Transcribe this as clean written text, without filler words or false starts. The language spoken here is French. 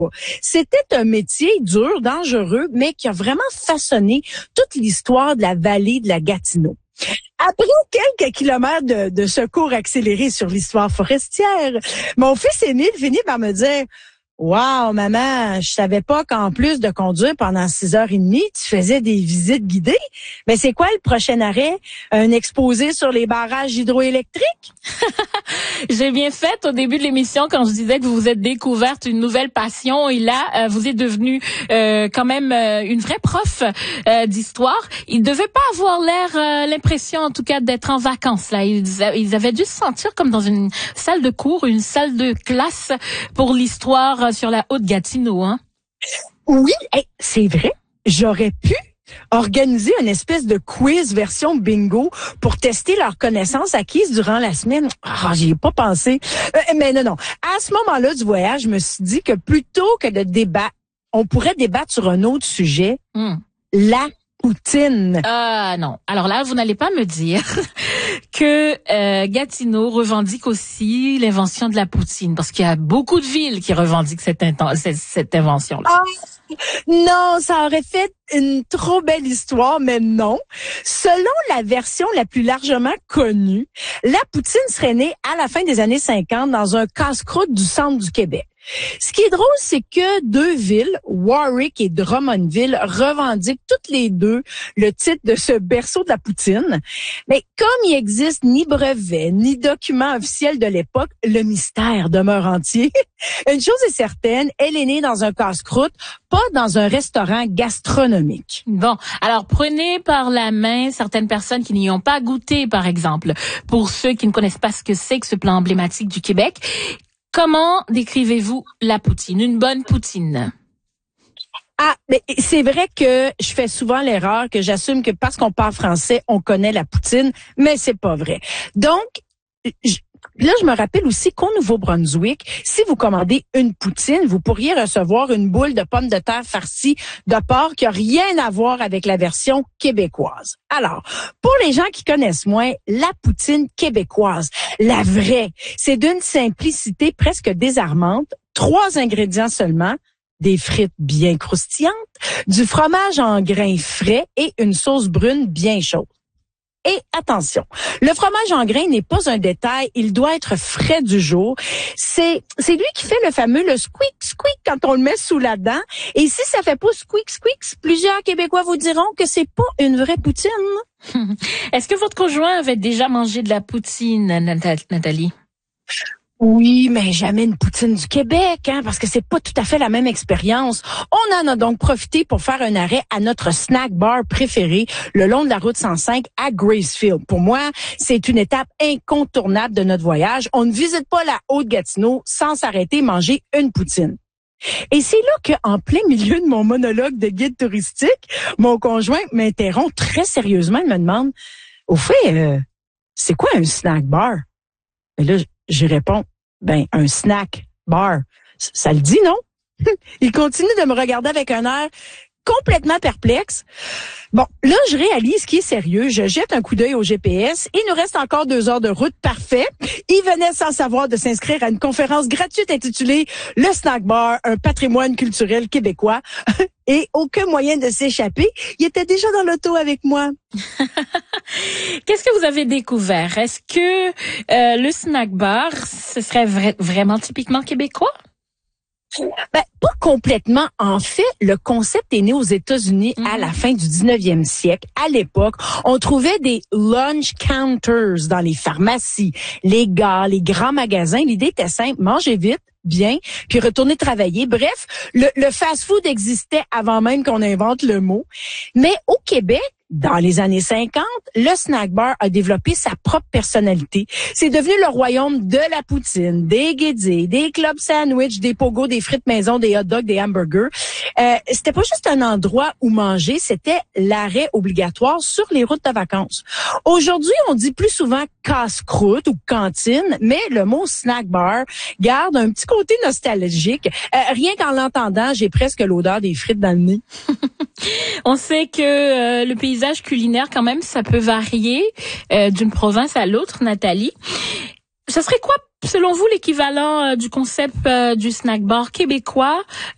C'était un métier dur, dangereux, mais qui a vraiment façonné toute l'histoire de la vallée de la Gatineau. Après quelques kilomètres de secours accélérés sur l'histoire forestière, mon fils Émile finit par me dire: wow, maman, je savais pas qu'en plus de conduire pendant 6h30, tu faisais des visites guidées. Mais c'est quoi le prochain arrêt? Un exposé sur les barrages hydroélectriques? J'ai bien fait au début de l'émission quand je disais que vous vous êtes découverte une nouvelle passion et là, vous êtes devenue quand même une vraie prof d'histoire. Ils devaient pas avoir l'impression en tout cas d'être en vacances là. Ils avaient dû se sentir comme dans une salle de cours, une salle de classe pour l'histoire sur la Haute-Gatineau, hein? Oui, c'est vrai. J'aurais pu organiser une espèce de quiz version bingo pour tester leurs connaissances acquises durant la semaine. J'y ai pas pensé. Mais non. À ce moment-là du voyage, je me suis dit que plutôt que de débattre, on pourrait débattre sur un autre sujet, la poutine. Ah non. Alors là, vous n'allez pas me dire que Gatineau revendique aussi l'invention de la poutine, parce qu'il y a beaucoup de villes qui revendiquent cette invention-là. Non, ça aurait fait une trop belle histoire, mais non. Selon la version la plus largement connue, la poutine serait née à la fin des années 50 dans un casse-croûte du centre du Québec. Ce qui est drôle, c'est que deux villes, Warwick et Drummondville, revendiquent toutes les deux le titre de ce berceau de la poutine. Mais comme il n'existe ni brevet, ni document officiel de l'époque, le mystère demeure entier. Une chose est certaine, elle est née dans un casse-croûte, pas dans un restaurant gastronomique. Bon, alors prenez par la main certaines personnes qui n'y ont pas goûté, par exemple. Pour ceux qui ne connaissent pas ce que c'est que ce plat emblématique du Québec, comment décrivez-vous la poutine, une bonne poutine? Mais c'est vrai que je fais souvent l'erreur que j'assume que parce qu'on parle français, on connaît la poutine, mais c'est pas vrai. Donc, là, je me rappelle aussi qu'au Nouveau-Brunswick, si vous commandez une poutine, vous pourriez recevoir une boule de pommes de terre farcie de porc qui a rien à voir avec la version québécoise. Alors, pour les gens qui connaissent moins, la poutine québécoise, la vraie, c'est d'une simplicité presque désarmante. 3 ingrédients seulement: des frites bien croustillantes, du fromage en grains frais et une sauce brune bien chaude. Et attention, le fromage en grains n'est pas un détail, il doit être frais du jour. C'est lui qui fait le fameux le squeak squeak quand on le met sous la dent. Et si ça fait pas squeak squeak, plusieurs Québécois vous diront que c'est pas une vraie poutine. Est-ce que votre conjoint avait déjà mangé de la poutine, Nathalie? Oui, mais jamais une poutine du Québec, parce que c'est pas tout à fait la même expérience. On en a donc profité pour faire un arrêt à notre snack bar préféré le long de la route 105 à Gracefield. Pour moi, c'est une étape incontournable de notre voyage. On ne visite pas la Haute-Gatineau sans s'arrêter manger une poutine. Et c'est là qu'en plein milieu de mon monologue de guide touristique, mon conjoint m'interrompt très sérieusement et me demande: au fait, c'est quoi un snack bar? Et là, je réponds: un snack bar. Ça le dit, non? Il continue de me regarder avec un air complètement perplexe. Bon, là, je réalise qu'il est sérieux. Je jette un coup d'œil au GPS. Il nous reste encore 2 heures de route. Parfait. Il venait sans savoir de s'inscrire à une conférence gratuite intitulée « Le snack bar, un patrimoine culturel québécois ». Et aucun moyen de s'échapper. Il était déjà dans l'auto avec moi. Qu'est-ce que vous avez découvert? Est-ce que le snack bar, ce serait vraiment typiquement québécois? Pas complètement. En fait, le concept est né aux États-Unis à la fin du 19e siècle. À l'époque, on trouvait des lunch counters dans les pharmacies, les gares, les grands magasins. L'idée était simple: manger vite, bien, puis retourner travailler. Bref, le fast-food existait avant même qu'on invente le mot. Mais au Québec, dans les années 50, le snack bar a développé sa propre personnalité. C'est devenu le royaume de la poutine, des guédis, des club sandwich, des pogos, des frites maison, des hot dogs, des hamburgers. C'était pas juste un endroit où manger, c'était l'arrêt obligatoire sur les routes de vacances. Aujourd'hui, on dit plus souvent casse-croûte ou cantine, mais le mot snack bar garde un petit côté nostalgique. Rien qu'en l'entendant, j'ai presque l'odeur des frites dans le nez. On sait que le paysage culinaire, quand même, ça peut varier d'une province à l'autre, Nathalie. Ce serait quoi, selon vous, l'équivalent du concept du snack bar québécois